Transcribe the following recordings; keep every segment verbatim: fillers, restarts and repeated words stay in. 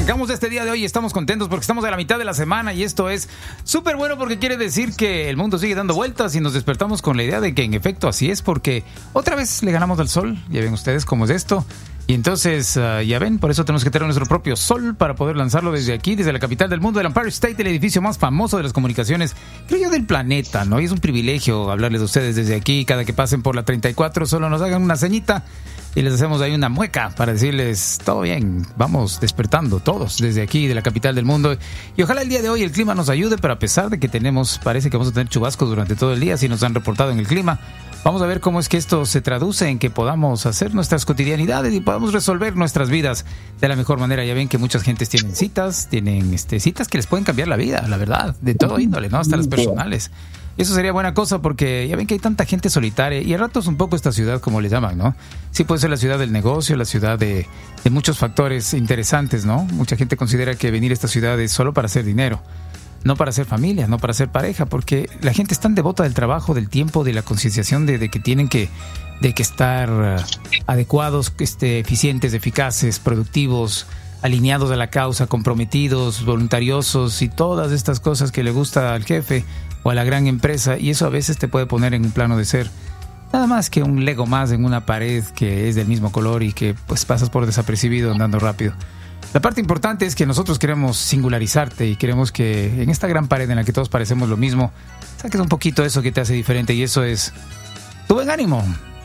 Arrancamos este día de hoy y estamos contentos porque estamos a la mitad de la semana y esto es súper bueno porque quiere decir que el mundo sigue dando vueltas y nos despertamos con la idea de que en efecto así es, porque otra vez le ganamos al sol. Ya ven ustedes cómo es esto. Y entonces, uh, ya ven, por eso tenemos que tener nuestro propio sol para poder lanzarlo desde aquí, desde la capital del mundo, el Empire State, el edificio más famoso de las comunicaciones, creo yo, del planeta, ¿no? Y es un privilegio hablarles de ustedes desde aquí. Cada que pasen por la treinta y cuatro, solo nos hagan una ceñita y les hacemos ahí una mueca para decirles, todo bien, vamos despertando todos desde aquí, de la capital del mundo. Y ojalá el día de hoy el clima nos ayude, pero a pesar de que tenemos, parece que vamos a tener chubascos durante todo el día, así nos han reportado en el clima. Vamos a ver cómo es que esto se traduce en que podamos hacer nuestras cotidianidades y podamos resolver nuestras vidas de la mejor manera. Ya ven que muchas gentes tienen citas, tienen este, citas que les pueden cambiar la vida, la verdad, de todo índole, ¿no? Hasta las personales. Eso sería buena cosa porque ya ven que hay tanta gente solitaria y a ratos un poco esta ciudad, como le llaman, ¿no? Sí puede ser la ciudad del negocio, la ciudad de, de muchos factores interesantes, ¿no? Mucha gente considera que venir a esta ciudad es solo para hacer dinero. No para ser familia, no para ser pareja, porque la gente es tan devota del trabajo, del tiempo, de la concienciación de, de que tienen que, de que estar uh, adecuados, este, eficientes, eficaces, productivos, alineados a la causa, comprometidos, voluntariosos y todas estas cosas que le gusta al jefe o a la gran empresa, y eso a veces te puede poner en un plano de ser nada más que un Lego más en una pared que es del mismo color y que pues pasas por desapercibido andando rápido. La parte importante es que nosotros queremos singularizarte y queremos que en esta gran pared en la que todos parecemos lo mismo, saques un poquito eso que te hace diferente, y eso es tu buen ánimo,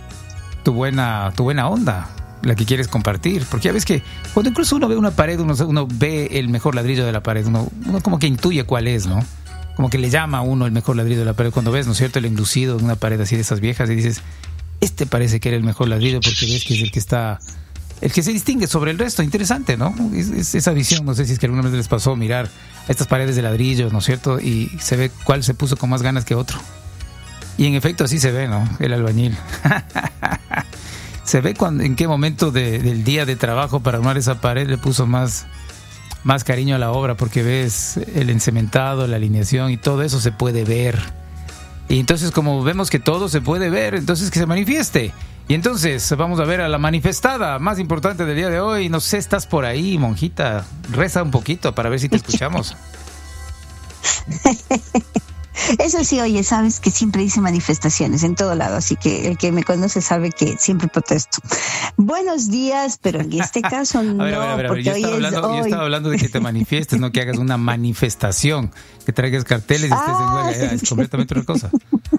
tu buena, tu buena onda, la que quieres compartir. Porque ya ves que cuando incluso uno ve una pared, uno, uno ve el mejor ladrillo de la pared, uno, uno como que intuye cuál es, ¿no? Como que le llama a uno el mejor ladrillo de la pared cuando ves, ¿no es cierto?, el enlucido de una pared así de esas viejas y dices, este parece que era el mejor ladrillo porque ves que es el que está... el que se distingue sobre el resto. Interesante, ¿no? Es, es esa visión, no sé si es que alguna vez les pasó mirar a estas paredes de ladrillo, ¿no es cierto? Y se ve cuál se puso con más ganas que otro. Y en efecto así se ve, ¿no? El albañil. Se ve cuando, en qué momento de, del día de trabajo para armar esa pared le puso más, más cariño a la obra, porque ves el encementado, la alineación y todo eso se puede ver. Y entonces, como vemos que todo se puede ver, entonces que se manifieste. Y entonces vamos a ver a la manifestada más importante del día de hoy. No sé, estás por ahí, monjita. Reza un poquito para ver si te escuchamos. Eso sí, oye, sabes que siempre hice manifestaciones en todo lado, así que el que me conoce sabe que siempre protesto. Buenos días, pero en este caso no, a ver, a ver, a ver, porque yo, hoy estaba hablando, hoy... yo estaba hablando de que te manifiestes, no que hagas una manifestación, que traigas carteles y estés ah, en huelga. Es completamente otra cosa.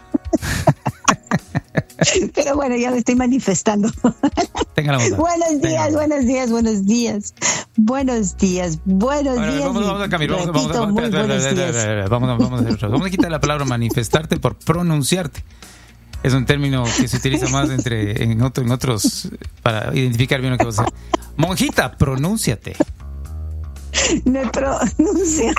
Pero bueno, ya me estoy manifestando. Tenga la bondad. Buenos días, Tenga. buenos días, buenos días. Buenos días, buenos ver, días. Vamos, vamos a cambiar. Vamos, vamos, vamos, muy espera, buenos espera, días. espera, espera, vamos, vamos, a hacer, vamos a quitar la palabra manifestarte por pronunciarte. Es un término que se utiliza más entre en, otro, en otros para identificar bien lo que vas a hacer. Monjita, pronúnciate. Me pronuncio.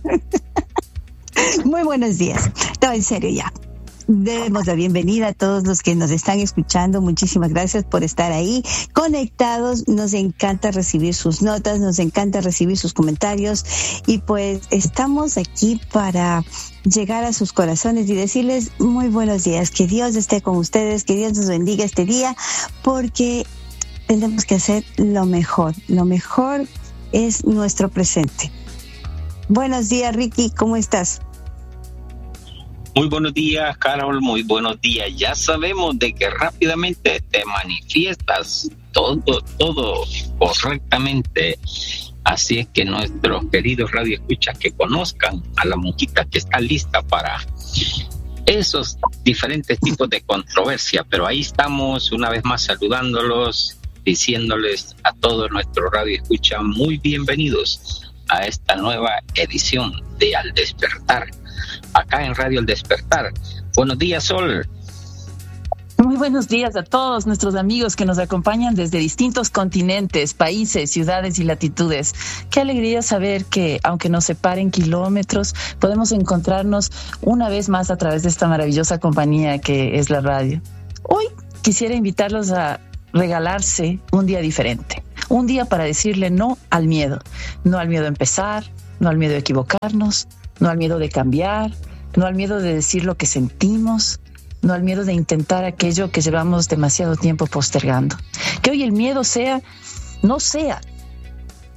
Muy buenos días. No, en serio ya. Demos la bienvenida a todos los que nos están escuchando. Muchísimas gracias por estar ahí conectados. Nos encanta recibir sus notas, nos encanta recibir sus comentarios, y pues estamos aquí para llegar a sus corazones y decirles muy buenos días, que Dios esté con ustedes, que Dios nos bendiga este día, porque tenemos que hacer lo mejor. Lo mejor es nuestro presente. Buenos días, Ricky, ¿cómo estás? Muy buenos días, Carol, muy buenos días. Ya sabemos de que rápidamente te manifiestas todo, todo correctamente. Así es que nuestros queridos radioescuchas que conozcan a la monjita que está lista para esos diferentes tipos de controversia. Pero ahí estamos una vez más saludándolos, diciéndoles a todos nuestros radioescuchas muy bienvenidos a esta nueva edición de Al Despertar, acá en Radio El Despertar. Buenos días, Sol. Muy buenos días a todos nuestros amigos que nos acompañan desde distintos continentes, países, ciudades y latitudes. Qué alegría saber que, aunque nos separen kilómetros, podemos encontrarnos una vez más a través de esta maravillosa compañía que es la radio. Hoy quisiera invitarlos a regalarse un día diferente, un día para decirle no al miedo, no al miedo a empezar, no al miedo a equivocarnos, no al miedo de cambiar, no al miedo de decir lo que sentimos, no al miedo de intentar aquello que llevamos demasiado tiempo postergando. Que hoy el miedo sea, no sea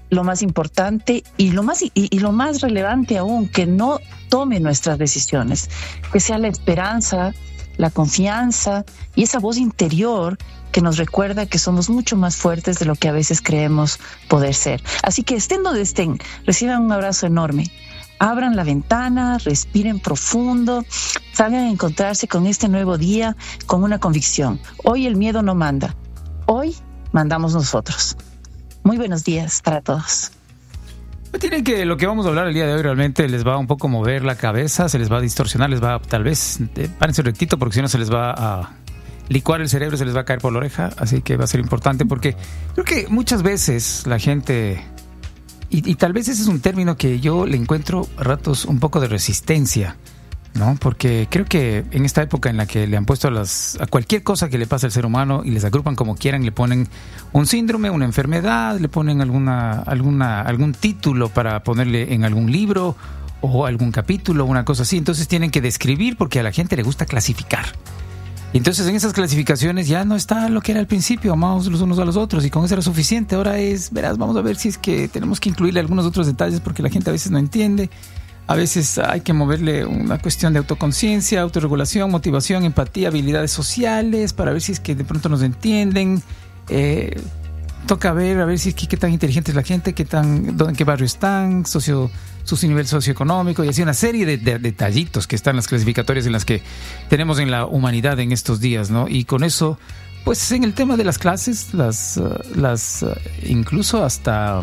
lo más importante y lo más y, y lo más relevante aún, que no tome nuestras decisiones, que sea la esperanza, la confianza y esa voz interior que nos recuerda que somos mucho más fuertes de lo que a veces creemos poder ser. Así que estén donde estén, reciban un abrazo enorme. Abran la ventana, respiren profundo, salgan a encontrarse con este nuevo día con una convicción. Hoy el miedo no manda, hoy mandamos nosotros. Muy buenos días para todos. Tienen que, lo que vamos a hablar el día de hoy realmente les va a un poco mover la cabeza, se les va a distorsionar, les va a, tal vez, eh, párense rectito porque si no se les va a licuar el cerebro, se les va a caer por la oreja, así que va a ser importante porque creo que muchas veces la gente, y, y tal vez ese es un término que yo le encuentro a ratos un poco de resistencia, ¿no? Porque creo que en esta época en la que le han puesto a, las, a cualquier cosa que le pasa al ser humano y les agrupan como quieran, le ponen un síndrome, una enfermedad, le ponen alguna, alguna, algún título para ponerle en algún libro o algún capítulo, una cosa así. Entonces tienen que describir porque a la gente le gusta clasificar. Y entonces en esas clasificaciones ya no está lo que era al principio, amamos los unos a los otros y con eso era suficiente. Ahora es, verás, vamos a ver si es que tenemos que incluirle algunos otros detalles porque la gente a veces no entiende. A veces hay que moverle una cuestión de autoconciencia, autorregulación, motivación, empatía, habilidades sociales, para ver si es que de pronto nos entienden. Eh, toca ver, a ver si es que qué tan inteligente es la gente, qué tan, dónde, en qué barrio están, socio, su nivel socioeconómico, y así una serie de, de, de detallitos que están en las clasificatorias en las que tenemos en la humanidad en estos días, ¿no? Y con eso, pues en el tema de las clases, las, las incluso hasta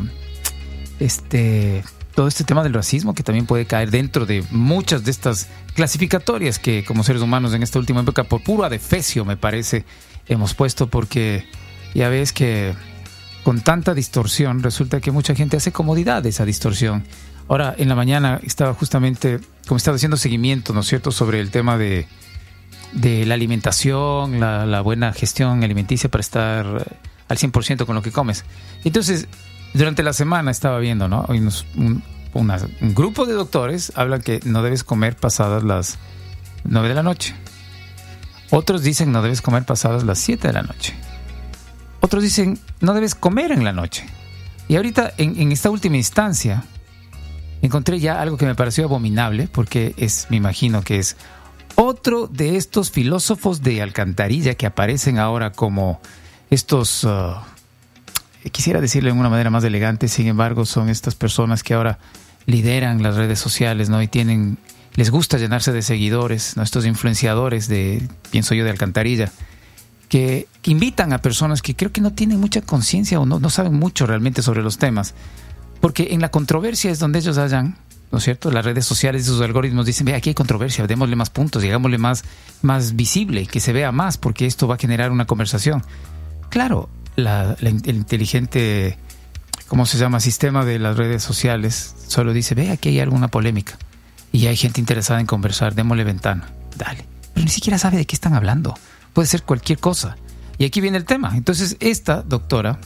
este... todo este tema del racismo que también puede caer dentro de muchas de estas clasificatorias que como seres humanos en esta última época por puro adefesio me parece hemos puesto, porque ya ves que con tanta distorsión resulta que mucha gente hace comodidad de esa distorsión. Ahora en la mañana estaba justamente como estaba haciendo seguimiento, ¿no es cierto?, sobre el tema de, de la alimentación, la, la buena gestión alimenticia para estar al cien por ciento con lo que comes. Entonces durante la semana estaba viendo, ¿no? Hoy nos, un, una, un grupo de doctores hablan que no debes comer pasadas las nueve de la noche. Otros dicen no debes comer pasadas las siete de la noche. Otros dicen no debes comer en la noche. Y ahorita, en, en esta última instancia, encontré ya algo que me pareció abominable, porque es, me imagino que es otro de estos filósofos de alcantarilla que aparecen ahora como estos... Uh, quisiera decirlo de una manera más elegante, sin embargo, son estas personas que ahora lideran las redes sociales, ¿no? Y tienen, les gusta llenarse de seguidores, ¿no? Estos influenciadores de, pienso yo, de alcantarilla, que, que invitan a personas que creo que no tienen mucha conciencia o no, no saben mucho realmente sobre los temas, porque en la controversia es donde ellos hallan, ¿no es cierto? Las redes sociales y sus algoritmos dicen, ve, aquí hay controversia, démosle más puntos, digámosle más, más visible, que se vea más, porque esto va a generar una conversación. Claro, La, la, el inteligente, ¿cómo se llama?, sistema de las redes sociales solo dice, ve, aquí hay alguna polémica y hay gente interesada en conversar, démosle ventana, dale, pero ni siquiera sabe de qué están hablando, puede ser cualquier cosa. Y aquí viene el tema. Entonces esta doctora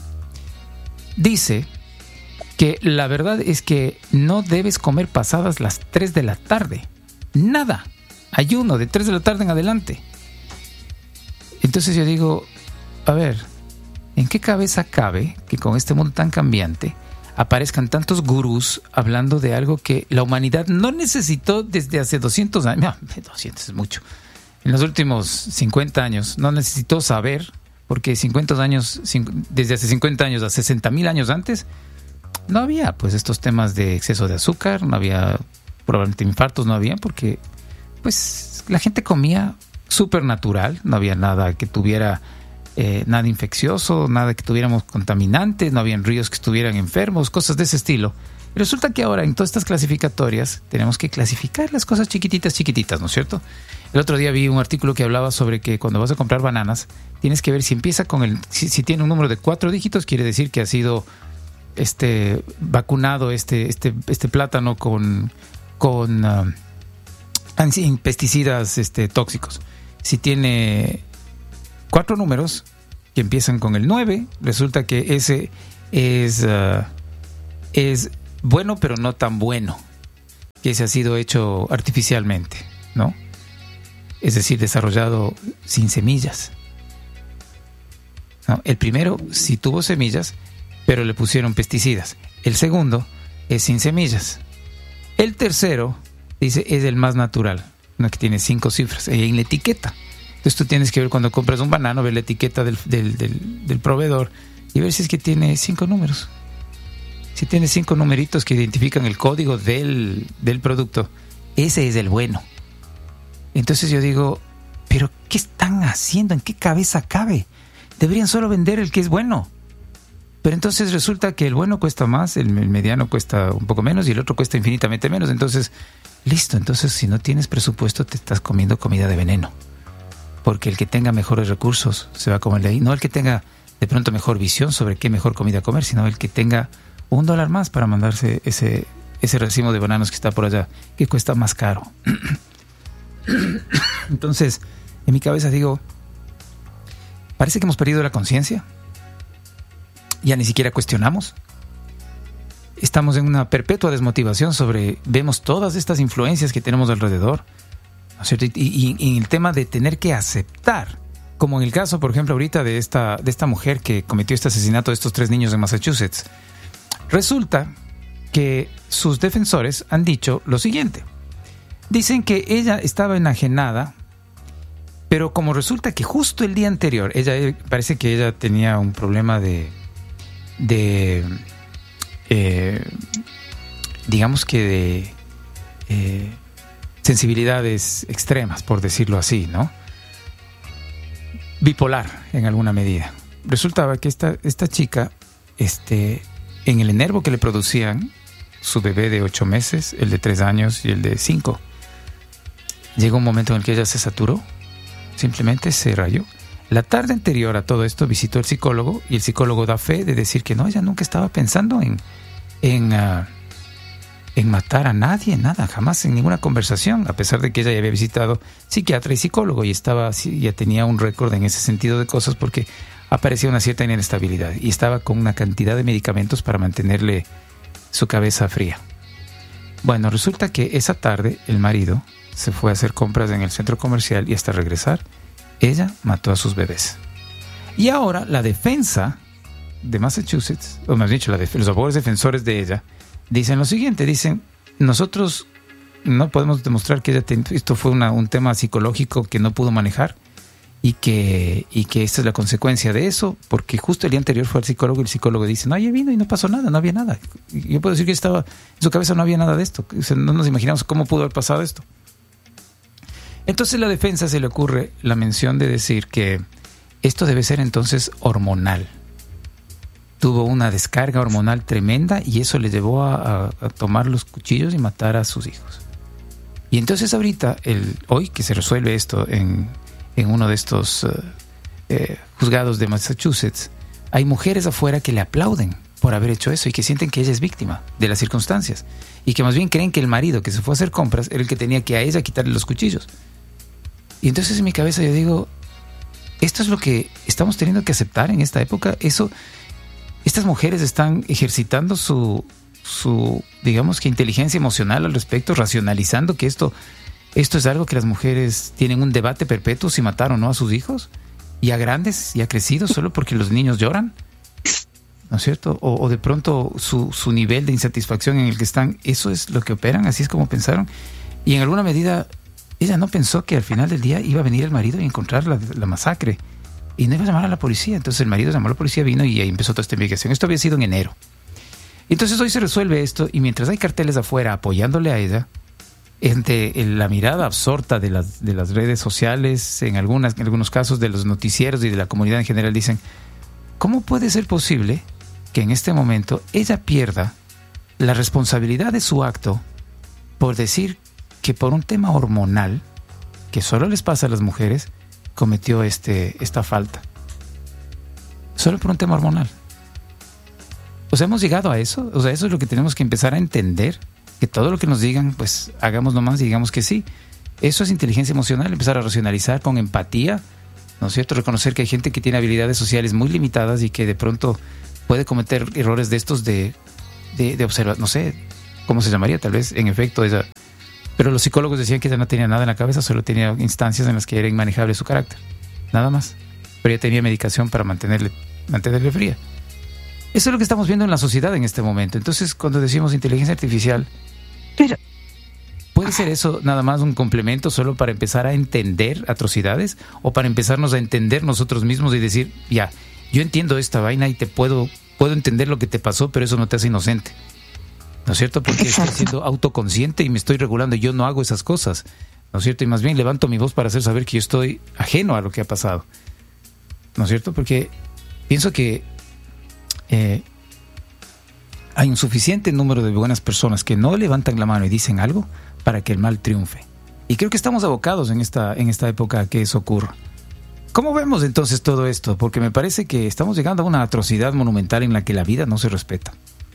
dice que la verdad es que no debes comer pasadas las tres de la tarde, nada, ayuno de tres de la tarde en adelante. Entonces yo digo, a ver, ¿en qué cabeza cabe que con este mundo tan cambiante aparezcan tantos gurús hablando de algo que la humanidad no necesitó desde hace doscientos años? No, doscientos es mucho. En los últimos cincuenta años no necesitó saber, porque cincuenta años, desde hace cincuenta años a sesenta mil años antes, no había pues estos temas de exceso de azúcar, no había probablemente infartos, no había, porque pues la gente comía súper natural, no había nada que tuviera... Eh, nada infeccioso, nada que tuviéramos contaminantes, no habían ríos que estuvieran enfermos, cosas de ese estilo. Y resulta que ahora en todas estas clasificatorias tenemos que clasificar las cosas chiquititas, chiquititas, ¿no es cierto? El otro día vi un artículo que hablaba sobre que cuando vas a comprar bananas tienes que ver si empieza con el, si, si tiene un número de cuatro dígitos, quiere decir que ha sido este vacunado este este este plátano con con uh, pesticidas este tóxicos. Si tiene cuatro números que empiezan con el nueve, resulta que ese es, uh, es bueno, pero no tan bueno, que ese ha sido hecho artificialmente, ¿no? Es decir, desarrollado sin semillas, ¿no? El primero sí tuvo semillas pero le pusieron pesticidas. El segundo es sin semillas. El tercero, dice, es el más natural, no, que tiene cinco cifras, ahí en la etiqueta. Entonces tú tienes que ver cuando compras un banano, ver la etiqueta del, del, del, del proveedor y ver si es que tiene cinco números. Si tiene cinco numeritos que identifican el código del, del producto, ese es el bueno. Entonces yo digo, ¿pero qué están haciendo? ¿En qué cabeza cabe? Deberían solo vender el que es bueno. Pero entonces resulta que el bueno cuesta más, el mediano cuesta un poco menos y el otro cuesta infinitamente menos. Entonces, listo. Entonces, si no tienes presupuesto, te estás comiendo comida de veneno. Porque el que tenga mejores recursos se va a comer de ahí. No el que tenga de pronto mejor visión sobre qué mejor comida comer, sino el que tenga un dólar más para mandarse ese, ese racimo de bananos que está por allá, que cuesta más caro. Entonces, en mi cabeza digo, parece que hemos perdido la conciencia. Ya ni siquiera cuestionamos. Estamos en una perpetua desmotivación sobre, vemos todas estas influencias que tenemos alrededor, ¿no es cierto? Y, y, y en el tema de tener que aceptar, como en el caso, por ejemplo, ahorita de esta, de esta mujer que cometió este asesinato de estos tres niños en Massachusetts. Resulta que sus defensores han dicho lo siguiente. Dicen que ella estaba enajenada, pero como resulta que justo el día anterior, ella parece que ella tenía un problema de, de eh, digamos que de eh, sensibilidades extremas, por decirlo así, ¿no? Bipolar en alguna medida. Resultaba que esta, esta chica, este, en el enervo que le producían, su bebé de ocho meses, el de tres años y el de cinco, llegó un momento en el que ella se saturó, simplemente se rayó. La tarde anterior a todo esto visitó al psicólogo y el psicólogo da fe de decir que no, ella nunca estaba pensando en, en, uh, en matar a nadie, nada, jamás en ninguna conversación, a pesar de que ella ya había visitado psiquiatra y psicólogo y estaba, ya tenía un récord en ese sentido de cosas porque aparecía una cierta inestabilidad y estaba con una cantidad de medicamentos para mantenerle su cabeza fría. Bueno, resulta que esa tarde el marido se fue a hacer compras en el centro comercial y hasta regresar, ella mató a sus bebés. Y ahora la defensa de Massachusetts, o más dicho, la def- los abogados defensores de ella, dicen lo siguiente, dicen, nosotros no podemos demostrar que ella ten- esto fue una, un tema psicológico que no pudo manejar y que, y que esta es la consecuencia de eso, porque justo el día anterior fue al psicólogo y el psicólogo dice, no, ella vino y no pasó nada, no había nada. Y yo puedo decir que estaba, en su cabeza no había nada de esto, o sea, no nos imaginamos cómo pudo haber pasado esto. Entonces a la defensa se le ocurre la mención de decir que esto debe ser entonces hormonal. Tuvo una descarga hormonal tremenda y eso le llevó a, a, a tomar los cuchillos y matar a sus hijos. Y entonces ahorita, el, hoy que se resuelve esto en, en uno de estos uh, eh, juzgados de Massachusetts, hay mujeres afuera que le aplauden por haber hecho eso y que sienten que ella es víctima de las circunstancias y que más bien creen que el marido que se fue a hacer compras era el que tenía que a ella quitarle los cuchillos. Y entonces en mi cabeza yo digo, esto es lo que estamos teniendo que aceptar en esta época. Eso, estas mujeres están ejercitando su, su, digamos que inteligencia emocional al respecto, racionalizando que esto, esto es algo que las mujeres tienen un debate perpetuo si matar o no a sus hijos, ya grandes, ya crecidos, solo porque los niños lloran, ¿no es cierto? O, o de pronto su, su nivel de insatisfacción en el que están, eso es lo que operan, así es como pensaron. Y en alguna medida ella no pensó que al final del día iba a venir el marido y encontrar la, la masacre y no iba a llamar a la policía. Entonces el marido llamó a la policía, vino y ahí empezó toda esta investigación. Esto había sido en enero. Entonces hoy se resuelve esto y mientras hay carteles afuera apoyándole a ella, entre la mirada absorta de las, de las redes sociales, en, algunas, en algunos casos de los noticieros y de la comunidad en general, dicen, ¿cómo puede ser posible que en este momento ella pierda la responsabilidad de su acto por decir que por un tema hormonal que solo les pasa a las mujeres cometió este, esta falta? Solo por un tema hormonal. O sea, hemos llegado a eso. O sea, eso es lo que tenemos que empezar a entender, que todo lo que nos digan, pues hagamos nomás y digamos que sí. Eso es inteligencia emocional, empezar a racionalizar con empatía, ¿no es cierto? Reconocer que hay gente que tiene habilidades sociales muy limitadas y que de pronto puede cometer errores de estos de, de, de observar, no sé, ¿cómo se llamaría? Tal vez, en efecto, ella... Pero los psicólogos decían que ella no tenía nada en la cabeza, solo tenía instancias en las que era inmanejable su carácter, nada más. Pero ella tenía medicación para mantenerle, mantenerle fría. Eso es lo que estamos viendo en la sociedad en este momento. Entonces, cuando decimos inteligencia artificial, pero ¿puede ser eso nada más un complemento solo para empezar a entender atrocidades o para empezarnos a entender nosotros mismos y decir, ya, yo entiendo esta vaina y te puedo, puedo entender lo que te pasó, pero eso no te hace inocente? ¿No es cierto? Porque Exacto. estoy siendo autoconsciente y me estoy regulando y yo no hago esas cosas. ¿No es cierto? Y más bien levanto mi voz para hacer saber que yo estoy ajeno a lo que ha pasado. ¿No es cierto? Porque pienso que eh, hay un suficiente número de buenas personas que no levantan la mano y dicen algo para que el mal triunfe. Y creo que estamos abocados en esta, en esta época a que eso ocurra. ¿Cómo vemos entonces todo esto? Porque me parece que estamos llegando a una atrocidad monumental en la que la vida no se respeta.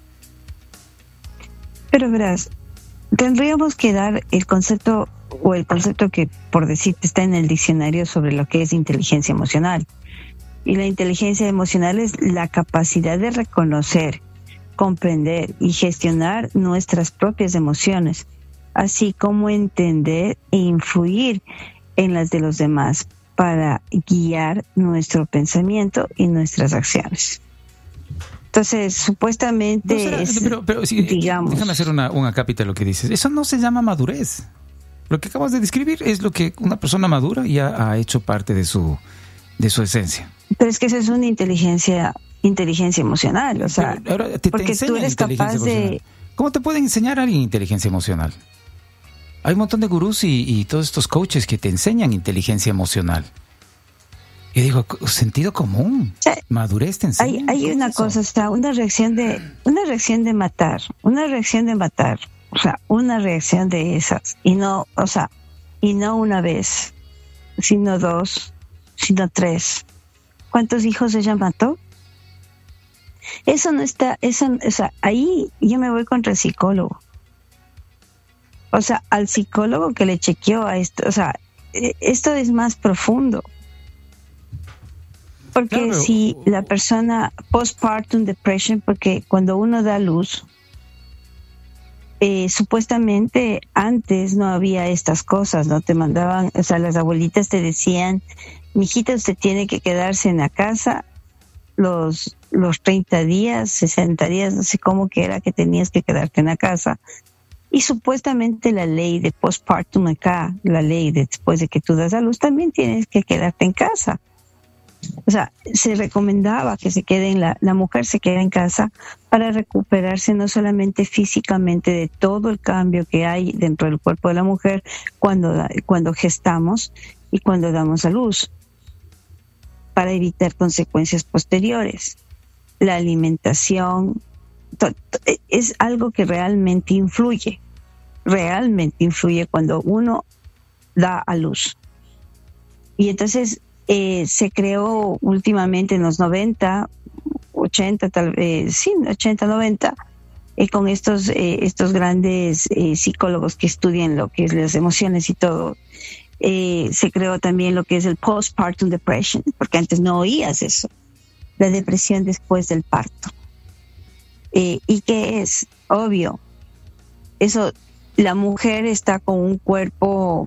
Pero verás, tendríamos que dar el concepto o el concepto que, por decirte, está en el diccionario sobre lo que es inteligencia emocional. Y la inteligencia emocional es la capacidad de reconocer, comprender y gestionar nuestras propias emociones, así como entender e influir en las de los demás para guiar nuestro pensamiento y nuestras acciones. Entonces, supuestamente, No será, es, pero, pero sí, digamos... déjame hacer una, una cápita de lo que dices. Eso no se llama madurez. Lo que acabas de describir es lo que una persona madura ya ha hecho parte de su, de su esencia. Pero es que eso es una inteligencia inteligencia emocional, o sea, Pero ahora te, porque te tú eres capaz de... emocional. ¿Cómo te pueden enseñar a alguien inteligencia emocional? Hay un montón de gurús y, y todos estos coaches que te enseñan inteligencia emocional. Yo digo, sentido común, Sí. madurez te enseña. Hay, hay una cosa, o sea, una reacción de una reacción de matar, una reacción de matar, o sea, una reacción de esas, y no, o sea, y no una vez, sino dos, sino tres. ¿Cuántos hijos ella mató? Eso no está, eso, o sea, ahí yo me voy contra el psicólogo. O sea, al psicólogo que le chequeó a esto, o sea, esto es más profundo. Porque Claro. si la persona postpartum depression, porque cuando uno da luz, eh, supuestamente antes no había estas cosas, no te mandaban, o sea, las abuelitas te decían, mijita, usted tiene que quedarse en la casa los los treinta días, sesenta días, no sé cómo que era que tenías que quedarte en la casa. Y supuestamente la ley de postpartum acá, la ley de después de que tú das a luz, también tienes que quedarte en casa. O sea, se recomendaba que se quede en la, la mujer se quede en casa para recuperarse no solamente físicamente de todo el cambio que hay dentro del cuerpo de la mujer cuando, cuando gestamos y cuando damos a luz, para evitar consecuencias posteriores. La alimentación to, to, es algo que realmente influye, realmente influye cuando uno da a luz. Y entonces eh, se creó últimamente en los noventa, ochenta, tal vez, sí, ochenta, noventa, eh, con estos, eh, estos grandes eh, psicólogos que estudian lo que es las emociones y todo. Eh, se creó también lo que es el postpartum depression, porque antes no oías eso, la depresión después del parto. Eh, ¿Y qué es? Obvio, eso, la mujer está con un cuerpo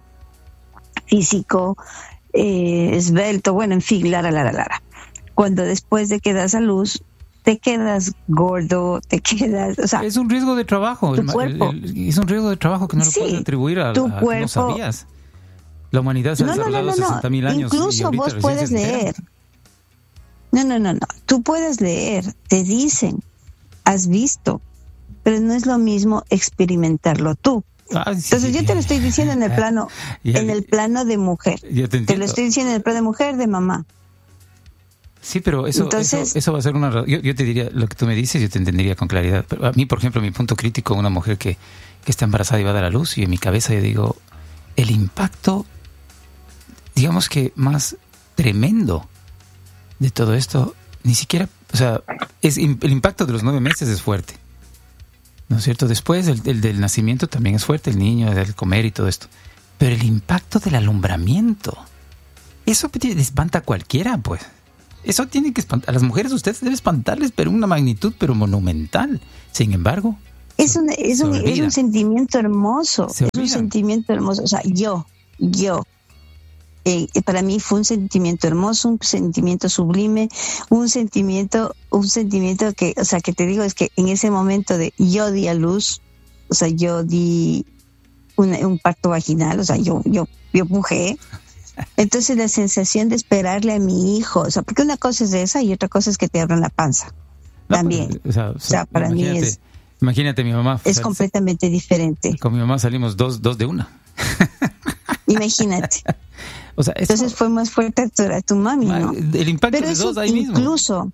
físico eh, esbelto, bueno, en fin, lara, lara, lara. Cuando después de que das a luz, te quedas gordo, te quedas, o sea... Es un riesgo de trabajo, tu el, cuerpo. el, el, es un riesgo de trabajo que no lo Sí, puedes atribuir a, tu a cuerpo, no sabías. La humanidad se ha no, no, desarrollado no, no, no. sesenta mil años. Incluso y vos recién puedes se enteran. leer. No, no, no, no. Tú puedes leer, te dicen, has visto, pero no es lo mismo experimentarlo tú. Ah, sí. Entonces yo te lo estoy diciendo en el plano, Ya, en el plano de mujer. Ya te, Te lo estoy diciendo en el plano de mujer, de mamá. Sí, pero eso, Entonces, eso, eso va a ser una... Yo, yo te diría, lo que tú me dices, yo te entendería con claridad. Pero a mí, por ejemplo, mi punto crítico, una mujer que, que está embarazada y va a dar a luz, y en mi cabeza yo digo, el impacto, digamos que más tremendo de todo esto, ni siquiera, o sea, es, el impacto de los nueve meses es fuerte, ¿no es cierto? Después el, el del nacimiento también es fuerte, el niño, el comer y todo esto. Pero el impacto del alumbramiento, eso espanta a cualquiera, pues. Eso tiene que espantar. A las mujeres ustedes deben espantarles, pero una magnitud, pero monumental. Sin embargo, es un, es un, es un sentimiento hermoso. Es un sentimiento hermoso. O sea, yo, yo, eh, para mí fue un sentimiento hermoso, un sentimiento sublime, un sentimiento, un sentimiento que, o sea, que te digo es que en ese momento de yo di a luz, o sea, yo di una, un parto vaginal, o sea, yo, yo, yo pujé. Entonces la sensación de esperarle a mi hijo, o sea, porque una cosa es esa y otra cosa es que te abran la panza. No, también. Pues, o sea, o sea, para mí es... Imagínate, mi mamá... Es completamente diferente. Con mi mamá salimos dos, dos de una. Imagínate. O sea, eso, entonces fue más fuerte a tu, a tu mami, ¿no? El impacto pero de dos ahí mismo. Incluso,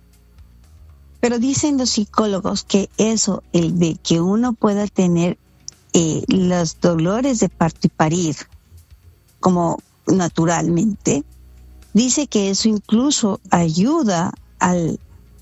pero dicen los psicólogos que eso, el de que uno pueda tener eh, los dolores de parto y parir, como naturalmente, dice que eso incluso ayuda al,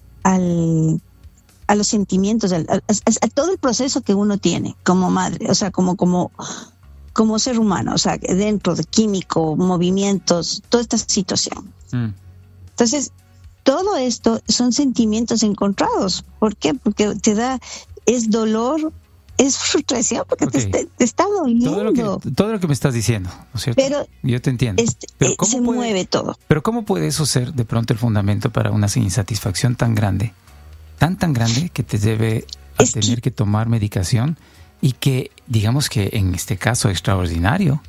al a los sentimientos, a, a, a todo el proceso que uno tiene como madre, o sea, como como como ser humano, o sea, dentro de químico, movimientos, toda esta situación. Mm. Entonces, todo esto son sentimientos encontrados. ¿Por qué? Porque te da, es dolor, es frustración, porque okay. te, te está doliendo. Todo lo, que, todo lo que me estás diciendo, ¿no es cierto? Pero yo te entiendo. Este, pero ¿cómo se puede, mueve todo. Pero ¿cómo puede eso ser de pronto el fundamento para una insatisfacción tan grande, tan tan grande que te lleve a es tener que... que tomar medicación y que, digamos que en este caso extraordinario,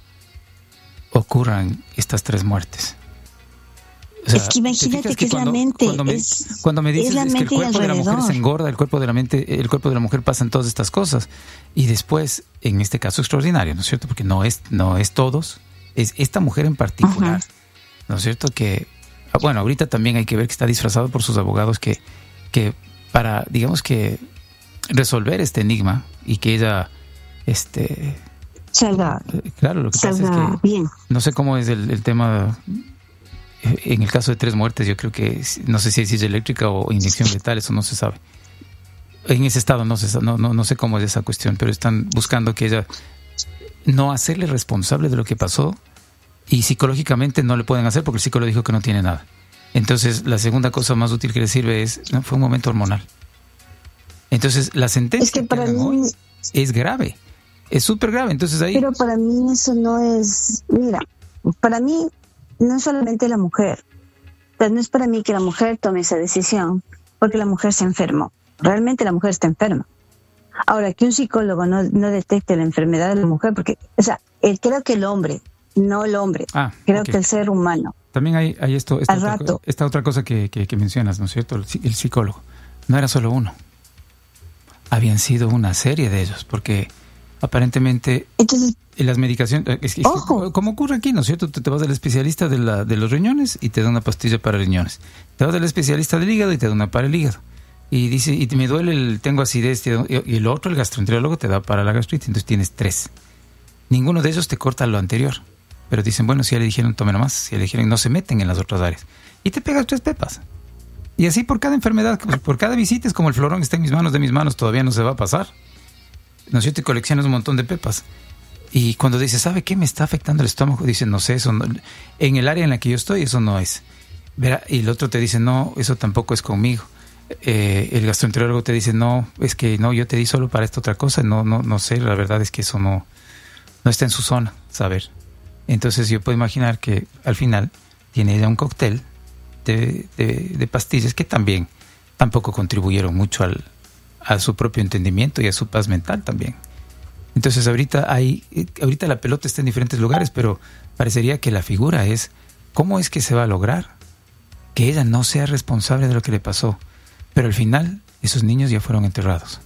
ocurran estas tres muertes? O sea, es que imagínate que, que es cuando, la mente. Cuando me, es, cuando me dices es, la es que el cuerpo de la mujer se engorda, el cuerpo de la mente, el cuerpo de la mujer pasan todas estas cosas. Y después, en este caso extraordinario, ¿no es cierto? Porque no es, no es todos, es esta mujer en particular, uh-huh. ¿no es cierto? Que, bueno, ahorita también hay que ver que está disfrazado por sus abogados que, que para, digamos que, resolver este enigma y que ella, este... salga, claro, lo que pasa es que bien. No sé cómo es el, el tema... En el caso de tres muertes, yo creo que no sé si es silla eléctrica o inyección letal, eso no se sabe. En ese estado no se no, no, no sé cómo es esa cuestión, pero están buscando que ella no hacerle responsable de lo que pasó y psicológicamente no le pueden hacer porque el psicólogo dijo que no tiene nada. Entonces, la segunda cosa más útil que le sirve es, no, fue un momento hormonal. Entonces, la sentencia es que, que para hagan mí hoy es grave, es súper grave. Entonces ahí... Pero para mí eso no es, mira, para mí no es solamente la mujer. Entonces, no es para mí que la mujer tome esa decisión, porque la mujer se enfermó. Realmente la mujer está enferma. Ahora, que un psicólogo no, no detecte la enfermedad de la mujer, porque, o sea, él, creo que el hombre, no el hombre, ah, creo okay. que el ser humano. También hay, hay esto, esta, Al otra, rato. esta otra cosa que, que, que mencionas, ¿no es cierto? El, el psicólogo. No era solo uno. Habían sido una serie de ellos, porque aparentemente... Entonces, las medicaciones, es, es, como ocurre aquí, ¿no es cierto? Te, te vas al especialista de, la, de los riñones y te da una pastilla para riñones. Te vas al especialista del hígado y te da una para el hígado. Y dice, y me duele, el, tengo acidez, y el otro, el gastroenterólogo, te da para la gastritis. Entonces tienes tres. Ninguno de ellos te corta lo anterior. Pero dicen, bueno, si ya le dijeron, tomen más. Si ya le dijeron, no se meten en las otras áreas. Y te pegas tres pepas. Y así por cada enfermedad, por cada visita, es como el florón que está en mis manos, de mis manos, todavía no se va a pasar. ¿No es cierto? Y coleccionas un montón de pepas. Y cuando dices, ¿sabe qué me está afectando el estómago? Dicen, no sé, eso no, en el área en la que yo estoy, eso no es. Verá, y el otro te dice, no, eso tampoco es conmigo. Eh, el gastroenterólogo te dice, no, es que no, yo te di solo para esta otra cosa, no, no, no sé, la verdad es que eso no, no está en su zona, saber. Entonces yo puedo imaginar que al final tiene ella un cóctel de, de, de pastillas que también tampoco contribuyeron mucho al, a su propio entendimiento y a su paz mental también. Entonces ahorita hay, ahorita la pelota está en diferentes lugares, pero parecería que la figura es cómo es que se va a lograr que ella no sea responsable de lo que le pasó. Pero al final esos niños ya fueron enterrados.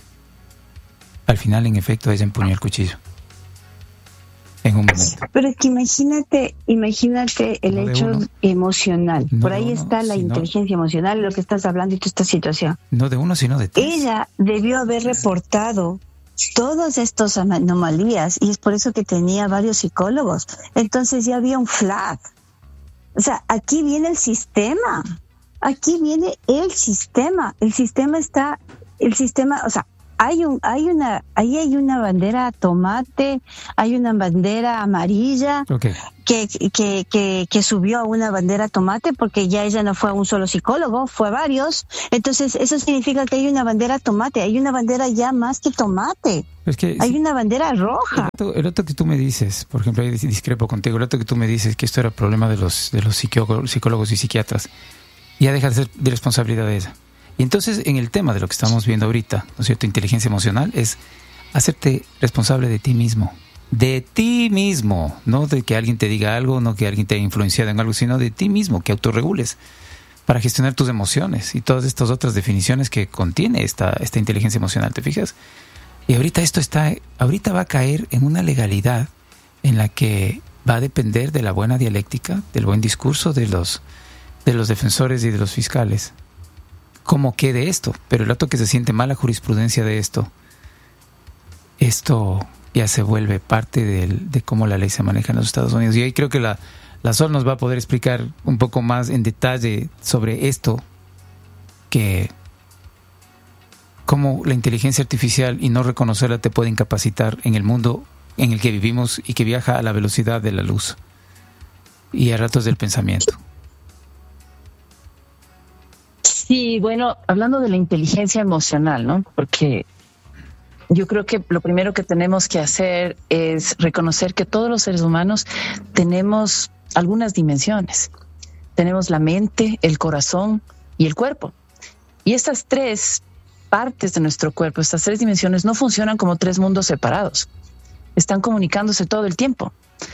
Al final, en efecto, ella empuñó el cuchillo. En un momento. Pero es que imagínate, imagínate el no hecho uno. emocional. No Por ahí uno, está la sino, inteligencia emocional, lo que estás hablando y toda esta situación. No de uno, sino de tres. Ella debió haber reportado todas estas anomalías y es por eso que tenía varios psicólogos. Entonces ya había un flag. O sea, aquí viene el sistema. Aquí viene el sistema. El sistema está, el sistema, o sea, hay un, hay una, ahí hay una bandera tomate, hay una bandera amarilla okay. que, que, que, que subió a una bandera tomate porque ya ella no fue a un solo psicólogo, fue a varios. Entonces eso significa que hay una bandera tomate, hay una bandera ya más que tomate. Es que, hay sí, una bandera roja. El otro, el otro que tú me dices, por ejemplo, ahí discrepo contigo, el otro que tú me dices que esto era problema de los, de los psicólogos, psicólogos y psiquiatras, ya deja de ser de responsabilidad de esa. Y entonces, en el tema de lo que estamos viendo ahorita, ¿no es cierto?, inteligencia emocional, es hacerte responsable de ti mismo. De ti mismo, no de que alguien te diga algo, no que alguien te haya influenciado en algo, sino de ti mismo, que autorregules para gestionar tus emociones y todas estas otras definiciones que contiene esta, esta inteligencia emocional, ¿te fijas? Y ahorita esto está, ahorita va a caer en una legalidad en la que va a depender de la buena dialéctica, del buen discurso de los, de los defensores y de los fiscales. ¿Cómo quede esto? Pero el rato que se siente mala jurisprudencia de esto, esto ya se vuelve parte del, de cómo la ley se maneja en los Estados Unidos. Y ahí creo que la, la Sol nos va a poder explicar un poco más en detalle sobre esto, que cómo la inteligencia artificial y no reconocerla te puede incapacitar en el mundo en el que vivimos y que viaja a la velocidad de la luz y a ratos del pensamiento. Sí, bueno, hablando de la inteligencia emocional, ¿no? Porque yo creo que lo primero que tenemos que hacer es reconocer que todos los seres humanos tenemos algunas dimensiones. Tenemos la mente, el corazón y el cuerpo. Y estas tres partes de nuestro cuerpo, estas tres dimensiones, no funcionan como tres mundos separados. Están comunicándose todo el tiempo.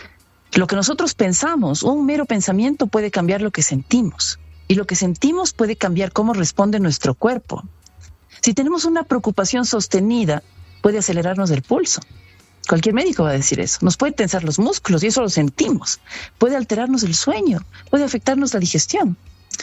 Lo que nosotros pensamos, un mero pensamiento puede cambiar lo que sentimos. Y lo que sentimos puede cambiar cómo responde nuestro cuerpo. Si tenemos una preocupación sostenida, puede acelerarnos el pulso. Cualquier médico va a decir eso. Nos puede tensar los músculos y eso lo sentimos. Puede alterarnos el sueño, puede afectarnos la digestión.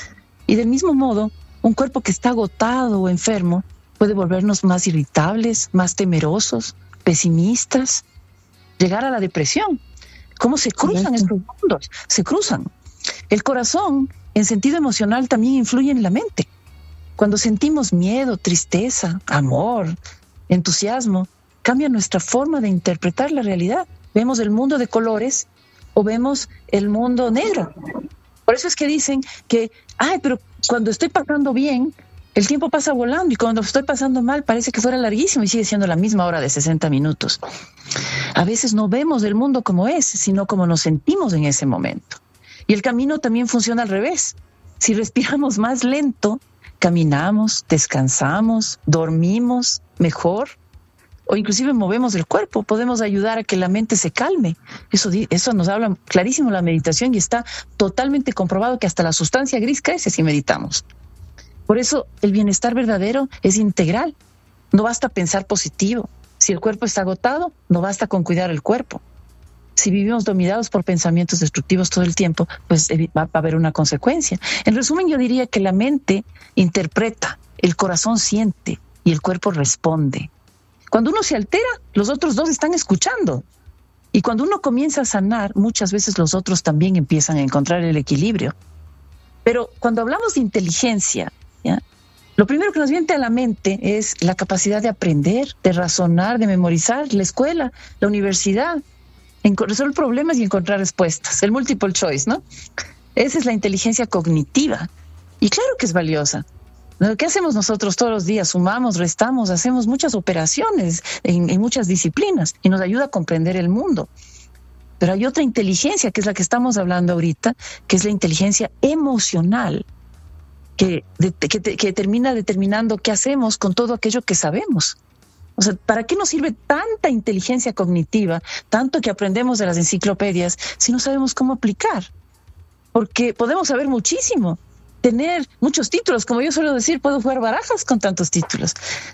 Y del mismo modo, un cuerpo que está agotado o enfermo puede volvernos más irritables, más temerosos, pesimistas, llegar a la depresión. ¿Cómo se cruzan estos mundos? Se cruzan. El corazón, en sentido emocional, también influye en la mente. Cuando sentimos miedo, tristeza, amor, entusiasmo, cambia nuestra forma de interpretar la realidad. Vemos el mundo de colores o vemos el mundo negro. Por eso es que dicen que, ay, pero cuando estoy pasando bien, el tiempo pasa volando, y cuando estoy pasando mal parece que fuera larguísimo y sigue siendo la misma hora de sesenta minutos. A veces no vemos el mundo como es, sino como nos sentimos en ese momento. Y el camino también funciona al revés. Si respiramos más lento, caminamos, descansamos, dormimos mejor, o inclusive movemos el cuerpo, podemos ayudar a que la mente se calme. Eso, eso nos habla clarísimo la meditación, y está totalmente comprobado que hasta la sustancia gris crece si meditamos. Por eso el bienestar verdadero es integral. No basta pensar positivo. Si el cuerpo está agotado, no basta con cuidar el cuerpo. Si vivimos dominados por pensamientos destructivos todo el tiempo, pues va a haber una consecuencia. En resumen, yo diría que la mente interpreta, el corazón siente y el cuerpo responde. Cuando uno se altera, los otros dos están escuchando. Y cuando uno comienza a sanar, muchas veces los otros también empiezan a encontrar el equilibrio. Pero cuando hablamos de inteligencia, ¿ya?, lo primero que nos viene a la mente es la capacidad de aprender, de razonar, de memorizar, la escuela, la universidad, resolver problemas y encontrar respuestas, el multiple choice, ¿no? Esa es la inteligencia cognitiva. Y claro que es valiosa. ¿Qué hacemos nosotros todos los días? Sumamos, restamos, hacemos muchas operaciones en, en muchas disciplinas y nos ayuda a comprender el mundo. Pero hay otra inteligencia, que es la que estamos hablando ahorita, que es la inteligencia emocional, que, de, que, que termina determinando qué hacemos con todo aquello que sabemos. O sea, ¿para qué nos sirve tanta inteligencia cognitiva, tanto que aprendemos de las enciclopedias, si no sabemos cómo aplicar? Porque podemos saber muchísimo, tener muchos títulos, como yo suelo decir, puedo jugar barajas con tantos títulos.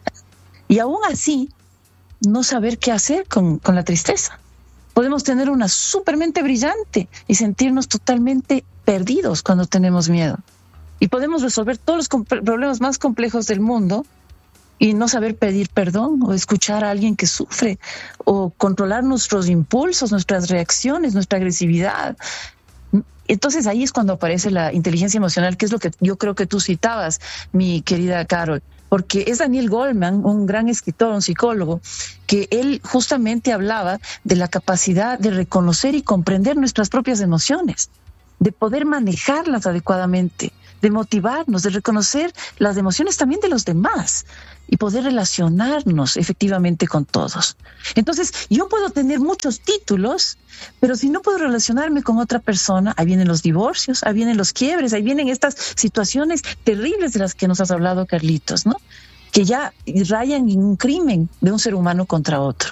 Y aún así, no saber qué hacer con, con la tristeza. Podemos tener una supermente brillante y sentirnos totalmente perdidos cuando tenemos miedo. Y podemos resolver todos los problemas más complejos del mundo y no saber pedir perdón o escuchar a alguien que sufre o controlar nuestros impulsos, nuestras reacciones, nuestra agresividad. Entonces ahí es cuando aparece la inteligencia emocional, que es lo que yo creo que tú citabas, mi querida Carol, porque es Daniel Goleman, un gran escritor, un psicólogo, que él justamente hablaba de la capacidad de reconocer y comprender nuestras propias emociones, de poder manejarlas adecuadamente, de motivarnos, de reconocer las emociones también de los demás y poder relacionarnos efectivamente con todos. Entonces, yo puedo tener muchos títulos, pero si no puedo relacionarme con otra persona, ahí vienen los divorcios, ahí vienen los quiebres, ahí vienen estas situaciones terribles de las que nos has hablado, Carlitos, ¿no? Que ya rayan en un crimen de un ser humano contra otro.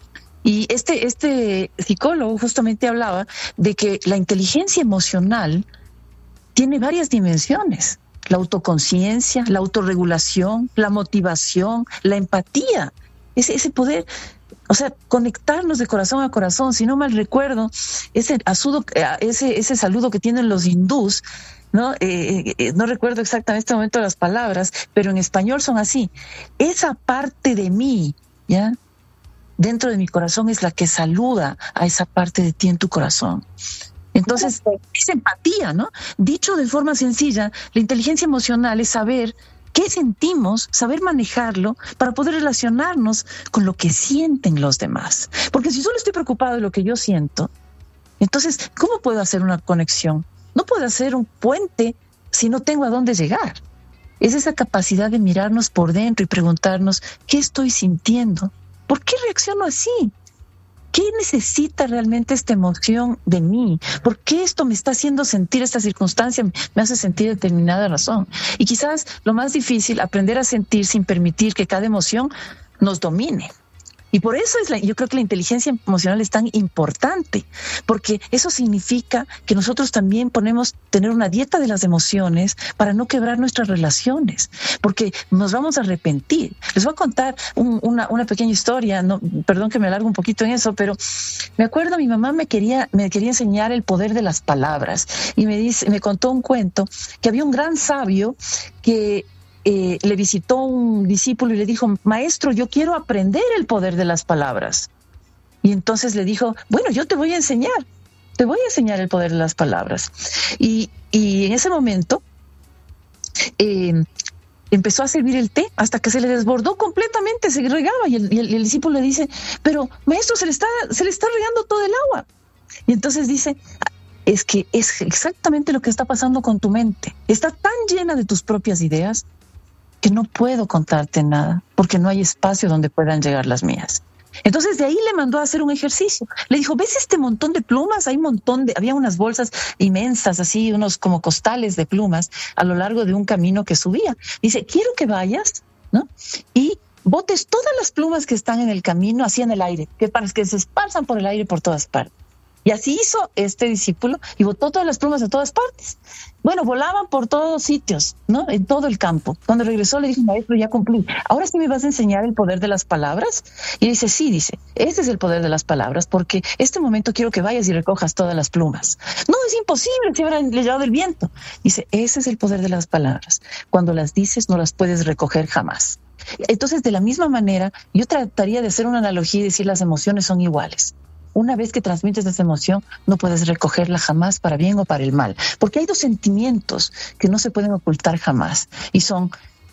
Y este, este psicólogo justamente hablaba de que la inteligencia emocional tiene varias dimensiones: la autoconciencia, la autorregulación, la motivación, la empatía, ese, ese poder, o sea, conectarnos de corazón a corazón. Si no mal recuerdo, ese, asudo, ese, ese saludo que tienen los hindús, ¿no? Eh, eh, no recuerdo exactamente en este momento las palabras, pero en español son así: esa parte de mí, ¿ya?, dentro de mi corazón es la que saluda a esa parte de ti en tu corazón. Entonces, es empatía, ¿no? Dicho de forma sencilla, la inteligencia emocional es saber qué sentimos, saber manejarlo para poder relacionarnos con lo que sienten los demás. Porque si solo estoy preocupado de lo que yo siento, entonces, ¿cómo puedo hacer una conexión? No puedo hacer un puente si no tengo a dónde llegar. Es esa capacidad de mirarnos por dentro y preguntarnos, ¿qué estoy sintiendo? ¿Por qué reacciono así? ¿Qué necesita realmente esta emoción de mí? ¿Por qué esto me está haciendo sentir, esta circunstancia me hace sentir determinada razón? Y quizás lo más difícil, aprender a sentir sin permitir que cada emoción nos domine. Y por eso es la, yo creo que la inteligencia emocional es tan importante, porque eso significa que nosotros también ponemos tener una dieta de las emociones para no quebrar nuestras relaciones, porque nos vamos a arrepentir. Les voy a contar un, una, una pequeña historia, no, perdón que me alargo un poquito en eso, pero me acuerdo mi mamá me quería, me quería enseñar el poder de las palabras y me dice, me contó un cuento que había un gran sabio que Eh, le visitó un discípulo y le dijo, maestro, yo quiero aprender el poder de las palabras. Y entonces le dijo, bueno, yo te voy a enseñar, te voy a enseñar el poder de las palabras. Y, y en ese momento eh, empezó a servir el té hasta que se le desbordó completamente, se regaba. Y el, y el, y el discípulo le dice, pero maestro, se le está, se le está regando todo el agua. Y entonces dice, es que es exactamente lo que está pasando con tu mente. Está tan llena de tus propias ideas que no puedo contarte nada, porque no hay espacio donde puedan llegar las mías. Entonces de ahí le mandó a hacer un ejercicio. Le dijo, ¿ves este montón de plumas? Hay un montón de, había unas bolsas inmensas, así, unos como costales de plumas a lo largo de un camino que subía. Dice, quiero que vayas, ¿no?, y botes todas las plumas que están en el camino así en el aire, que para que se esparzan por el aire por todas partes. Y así hizo este discípulo y botó todas las plumas de todas partes. Bueno, volaban por todos sitios, ¿no?, en todo el campo. Cuando regresó le dijo, maestro, ya cumplí. ¿Ahora sí me vas a enseñar el poder de las palabras? Y dice, sí, dice, este es el poder de las palabras, porque este momento quiero que vayas y recojas todas las plumas. No, es imposible, se habrán llevado el viento. Dice, ese es el poder de las palabras. Cuando las dices no las puedes recoger jamás. Entonces, de la misma manera, yo trataría de hacer una analogía y decir las emociones son iguales. Una vez que transmites esa emoción, no puedes recogerla jamás para bien o para el mal. Porque hay dos sentimientos que no se pueden ocultar jamás. Y son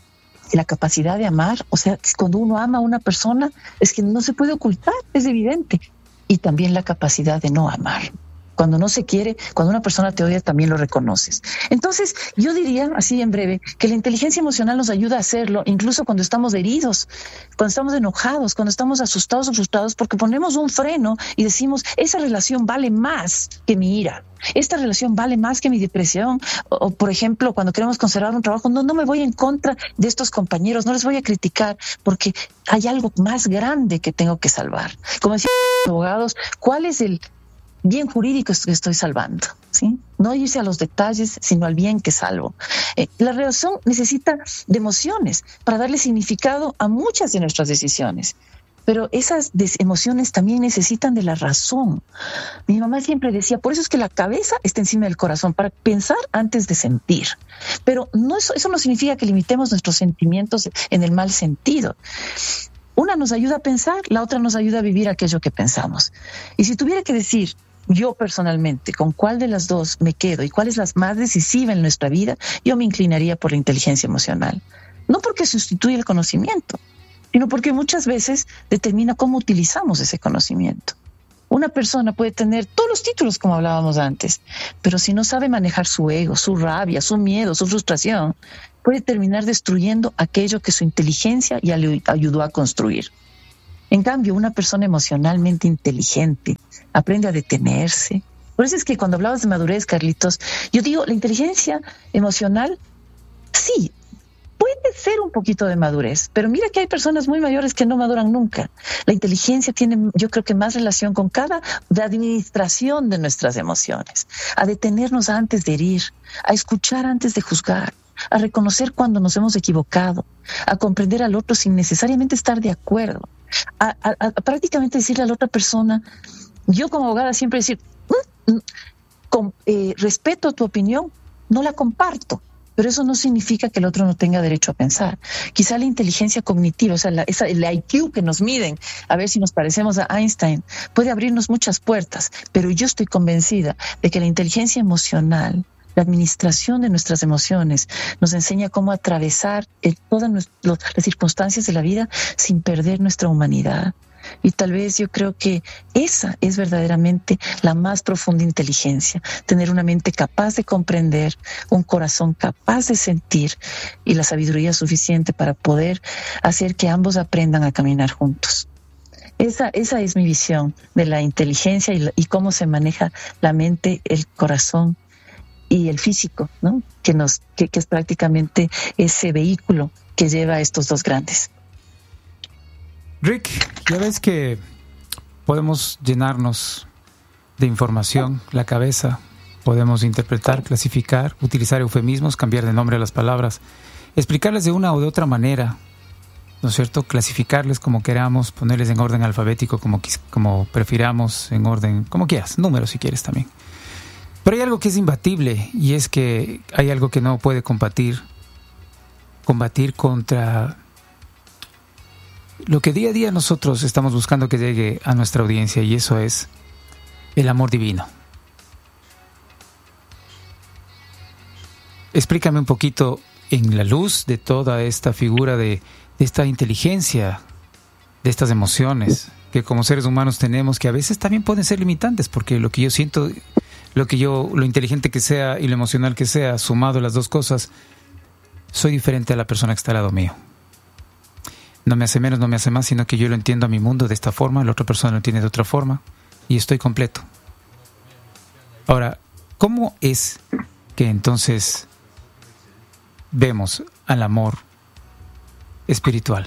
la capacidad de amar. O sea, cuando uno ama a una persona, es que no se puede ocultar, es evidente. Y también la capacidad de no amar. Cuando no se quiere, cuando una persona te odia, también lo reconoces. Entonces, yo diría, así en breve, que la inteligencia emocional nos ayuda a hacerlo, incluso cuando estamos heridos, cuando estamos enojados, cuando estamos asustados o frustrados, porque ponemos un freno y decimos, esa relación vale más que mi ira. Esta relación vale más que mi depresión. O, o, por ejemplo, cuando queremos conservar un trabajo, no, no me voy en contra de estos compañeros, no les voy a criticar, porque hay algo más grande que tengo que salvar. Como decían los abogados, ¿cuál es el bien jurídico que estoy salvando? ¿Sí? No irse a los detalles, sino al bien que salvo. Eh, la relación necesita de emociones para darle significado a muchas de nuestras decisiones. Pero esas emociones también necesitan de la razón. Mi mamá siempre decía, por eso es que la cabeza está encima del corazón, para pensar antes de sentir. Pero no, eso, eso no significa que limitemos nuestros sentimientos en el mal sentido. Una nos ayuda a pensar, la otra nos ayuda a vivir aquello que pensamos. Y si tuviera que decir, yo personalmente, con cuál de las dos me quedo y cuál es la más decisiva en nuestra vida, yo me inclinaría por la inteligencia emocional. No porque sustituye el conocimiento, sino porque muchas veces determina cómo utilizamos ese conocimiento. Una Una persona puede tener todos los títulos, como hablábamos antes, pero si no sabe manejar su ego, su rabia, su miedo, su frustración, puede terminar destruyendo aquello que su inteligencia ya le ayudó a construir. En cambio, una persona emocionalmente inteligente aprende a detenerse. Por eso es que cuando hablabas de madurez, Carlitos, yo digo, la inteligencia emocional, sí, puede ser un poquito de madurez, pero mira que hay personas muy mayores que no maduran nunca. La inteligencia tiene, yo creo que más relación con cada de administración de nuestras emociones, a detenernos antes de herir, a escuchar antes de juzgar, a reconocer cuando nos hemos equivocado, a comprender al otro sin necesariamente estar de acuerdo, a, a, a prácticamente decirle a la otra persona, yo como abogada siempre decir, mm, mm, con, eh, respeto tu opinión, no la comparto. Pero eso no significa que el otro no tenga derecho a pensar. Quizá la inteligencia cognitiva, o sea, la, esa, el I Q que nos miden, a ver si nos parecemos a Einstein, puede abrirnos muchas puertas, pero yo estoy convencida de que la inteligencia emocional, la administración de nuestras emociones, nos enseña cómo atravesar el, todas nuestro, las circunstancias de la vida sin perder nuestra humanidad. Y tal vez yo creo que esa es verdaderamente la más profunda inteligencia, tener una mente capaz de comprender, un corazón capaz de sentir y la sabiduría suficiente para poder hacer que ambos aprendan a caminar juntos. Esa, esa es mi visión de la inteligencia y, la, y cómo se maneja la mente, el corazón y el físico, ¿no? Que, nos, que, que es prácticamente ese vehículo que lleva a estos dos grandes. Rick, ya ves que podemos llenarnos de información la cabeza, podemos interpretar, clasificar, utilizar eufemismos, cambiar de nombre a las palabras, explicarles de una o de otra manera, ¿no es cierto? Clasificarles como queramos, ponerles en orden alfabético como, como prefiramos, en orden, como quieras, números si quieres también. Pero hay algo que es imbatible y es que hay algo que no puede combatir, combatir contra lo que día a día nosotros estamos buscando que llegue a nuestra audiencia, y eso es el amor divino. Explícame un poquito, en la luz de toda esta figura de, de esta inteligencia, de estas emociones que como seres humanos tenemos, que a veces también pueden ser limitantes, porque lo que yo siento, lo que yo, lo inteligente que sea y lo emocional que sea, sumado las dos cosas, soy diferente a la persona que está al lado mío. No me hace menos, no me hace más, sino que yo lo entiendo a mi mundo de esta forma, la otra persona lo entiende de otra forma, y estoy completo. Ahora, ¿cómo es que entonces vemos al amor espiritual?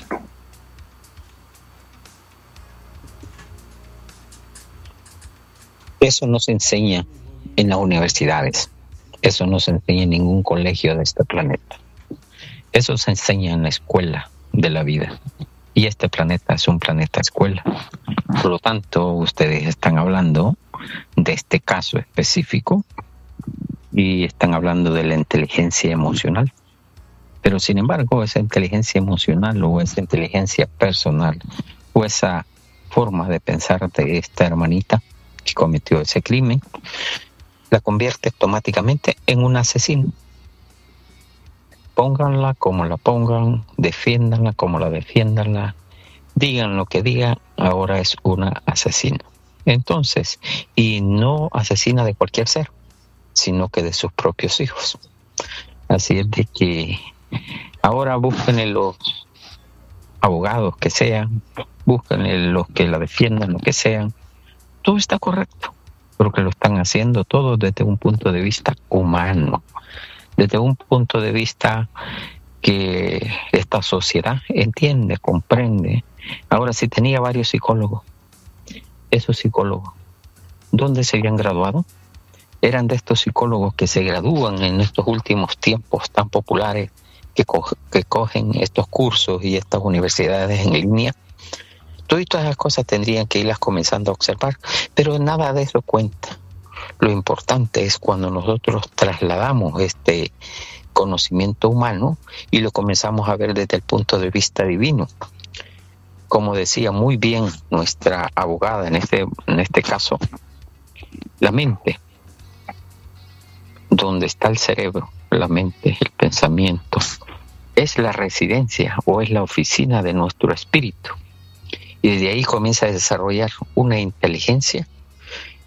Eso no se enseña en las universidades, eso no se enseña en ningún colegio de este planeta, eso se enseña en la escuela de la vida, y este planeta es un planeta escuela. Por lo tanto, ustedes están hablando de este caso específico y están hablando de la inteligencia emocional, pero sin embargo esa inteligencia emocional o esa inteligencia personal o esa forma de pensar de esta hermanita que cometió ese crimen la convierte automáticamente en un asesino. Pónganla como la pongan, defiéndanla como la defiéndanla, digan lo que digan, ahora es una asesina. Entonces, y no asesina de cualquier ser, sino que de sus propios hijos. Así es de que ahora busquen los abogados que sean, busquen los que la defiendan, lo que sean. Todo está correcto, pero que lo están haciendo todo desde un punto de vista humano. Desde un punto de vista que esta sociedad entiende, comprende. Ahora, si tenía varios psicólogos, esos psicólogos, ¿dónde se habían graduado? Eran de estos psicólogos que se gradúan en estos últimos tiempos tan populares, que, co- que cogen estos cursos y estas universidades en línea. Todas esas cosas tendrían que irlas comenzando a observar, pero nada de eso cuenta. Lo importante es cuando nosotros trasladamos este conocimiento humano y lo comenzamos a ver desde el punto de vista divino. Como decía muy bien nuestra abogada en este, en este caso, la mente, donde está el cerebro, la mente, el pensamiento, es la residencia o es la oficina de nuestro espíritu. Y desde ahí comienza a desarrollar una inteligencia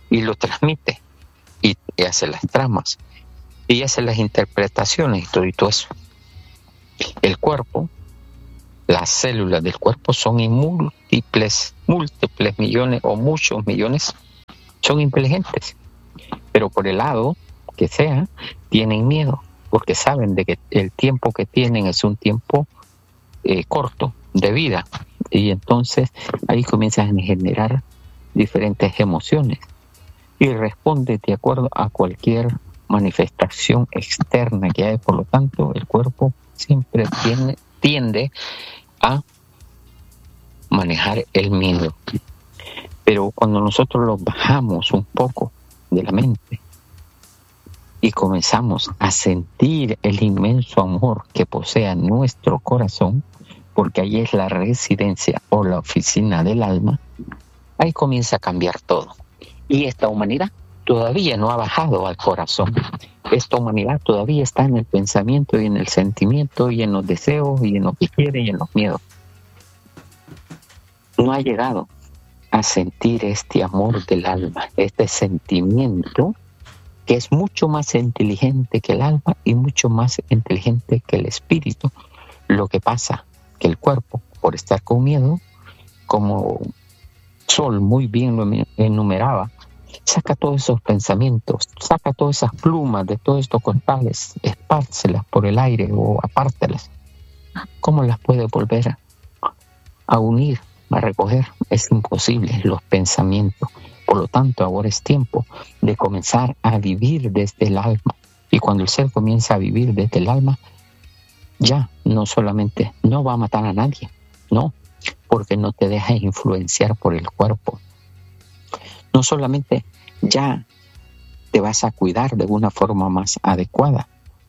y lo transmite y, y hace las tramas y hace las interpretaciones y todo, y todo eso. El cuerpo, las células del cuerpo son en múltiples, múltiples millones o muchos millones, son inteligentes, pero por el lado que sea, tienen miedo, porque saben de que el tiempo que tienen es un tiempo eh, corto de vida, y entonces ahí comienzan a generar diferentes emociones y responde de acuerdo a cualquier manifestación externa que hay. Por lo tanto, el cuerpo siempre tiene, tiende a manejar el miedo. Pero cuando nosotros lo bajamos un poco de la mente y comenzamos a sentir el inmenso amor que posee nuestro corazón, porque ahí es la residencia o la oficina del alma, ahí comienza a cambiar todo. Y esta humanidad todavía no ha bajado al corazón. Esta humanidad todavía está en el pensamiento y en el sentimiento y en los deseos y en lo que quiere y en los miedos. No ha llegado a sentir este amor del alma, este sentimiento que es mucho más inteligente que el alma y mucho más inteligente que el espíritu. Lo que pasa que el cuerpo, por estar con miedo, como Sol muy bien lo enumeraba, saca todos esos pensamientos, saca todas esas plumas de todos estos costales, espárcelas por el aire o apártelas. ¿Cómo las puede volver a, a unir, a recoger? Es imposible, los pensamientos. Por lo tanto, ahora es tiempo de comenzar a vivir desde el alma. Y cuando el ser comienza a vivir desde el alma, ya no solamente no va a matar a nadie, no, porque no te deja influenciar por el cuerpo. No solamente ya te vas a cuidar de una forma más adecuada,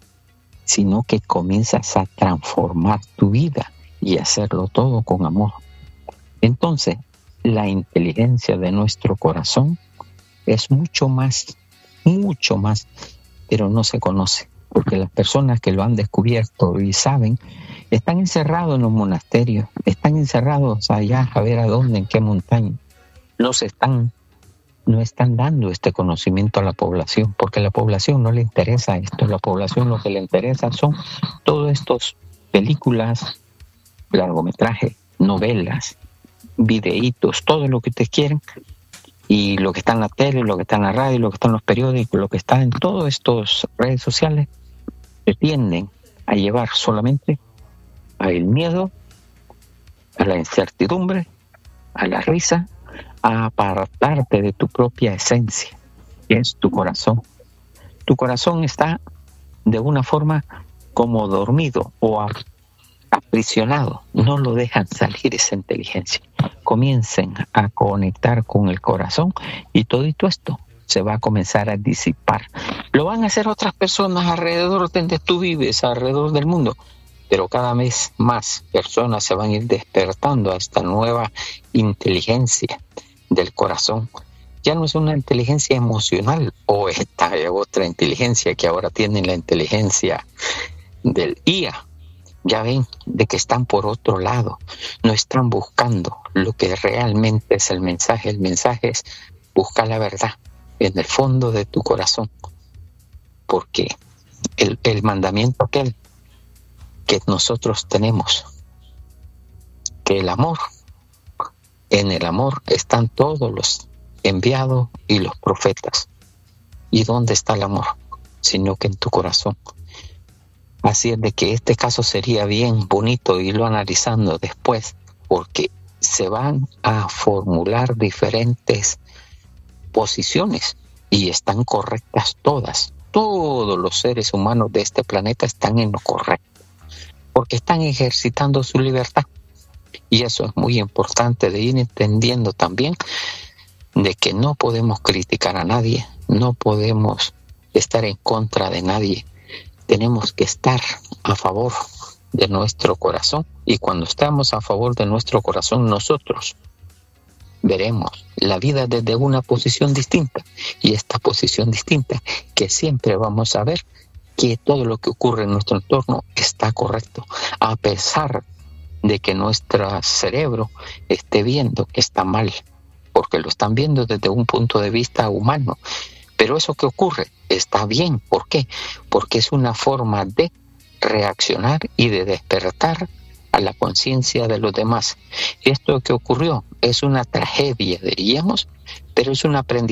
sino que comienzas a transformar tu vida y hacerlo todo con amor. Entonces, la inteligencia de nuestro corazón es mucho más, mucho más, pero no se conoce, porque las personas que lo han descubierto y saben, están encerrados en los monasterios, están encerrados allá a ver a dónde, en qué montaña. No se están, no están dando este conocimiento a la población, porque a la población no le interesa esto. A la población lo que le interesa son todos estos películas, largometrajes, novelas, videitos, todo lo que ustedes quieren, y lo que está en la tele, lo que está en la radio, lo que está en los periódicos, lo que está en todas estas redes sociales, te tienden a llevar solamente al miedo, a la incertidumbre, a la risa, a apartarte de tu propia esencia, que es tu corazón. Tu corazón está de una forma como dormido o aprisionado, no lo dejan salir esa inteligencia. Comiencen a conectar con el corazón y todo esto se va a comenzar a disipar. Lo van a hacer otras personas alrededor de donde tú vives, alrededor del mundo, pero cada vez más personas se van a ir despertando a esta nueva inteligencia del corazón. Ya no es una inteligencia emocional o esta otra inteligencia que ahora tienen, la inteligencia del I A. Ya ven de que están por otro lado, no están buscando lo que realmente es el mensaje. El mensaje es buscar la verdad en el fondo de tu corazón, porque el, el mandamiento aquel que nosotros tenemos, que el amor, en el amor están todos los enviados y los profetas. ¿Y dónde está el amor? Sino que en tu corazón. Así es de que este caso sería bien bonito irlo analizando después, porque se van a formular diferentes posiciones y están correctas todas. Todos los seres humanos de este planeta están en lo correcto, porque están ejercitando su libertad. Y eso es muy importante de ir entendiendo también, de que no podemos criticar a nadie, no podemos estar en contra de nadie. Tenemos que estar a favor de nuestro corazón, y cuando estamos a favor de nuestro corazón, nosotros veremos la vida desde una posición distinta, y esta posición distinta que siempre vamos a ver que todo lo que ocurre en nuestro entorno está correcto, a pesar de que nuestro cerebro esté viendo que está mal, porque porque lo están viendo desde un punto de vista humano. Pero eso que ocurre está bien. ¿Por qué? Porque es una forma de reaccionar y de despertar a la conciencia de los demás. Esto que ocurrió es una tragedia, diríamos, pero es un aprendizaje